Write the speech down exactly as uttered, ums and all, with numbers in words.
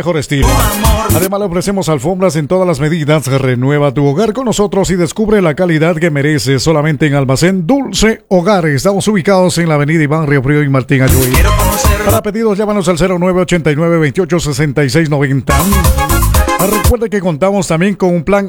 mejor estilo. Además le ofrecemos alfombras en todas las medidas. Renueva tu hogar con nosotros y descubre la calidad que mereces solamente en Almacén Dulce Hogar. Estamos ubicados en la avenida Iván Río Frío y Martín Ayuy. Para pedidos llámanos al cero nueve ochenta y nueve veintiocho sesenta y seis noventa. Recuerde que contamos también con un plan